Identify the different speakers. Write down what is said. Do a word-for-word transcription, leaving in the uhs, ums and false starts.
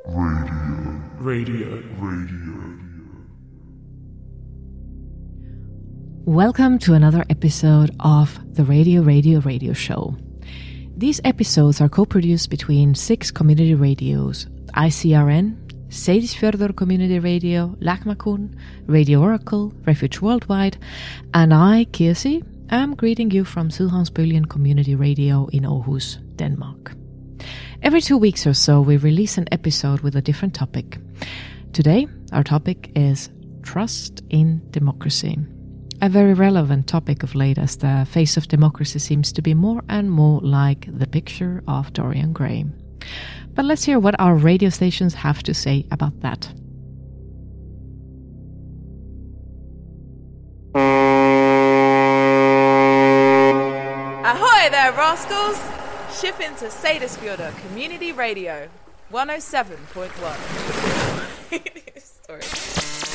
Speaker 1: Radio. Radio. Radio.
Speaker 2: Welcome to another episode of the Radio Radio Radio Show. These episodes are co-produced between six community radios: I C R N, Seyðisfjörður Community Radio, Lakmakun, Radio Oracle, Refuge Worldwide, and I, Kirsi, am greeting you from Sydhavnsbølgen Community Radio in Aarhus, Denmark. Every two weeks or so, we release an episode with a different topic. Today, our topic is trust in democracy. A very relevant topic of late, as the face of democracy seems to be more and more like the picture of Dorian Gray. But let's hear what our radio stations have to say about that.
Speaker 3: Ahoy there, rascals! Ship into Seyðisfjörður Community Radio, one oh seven point one. Sorry.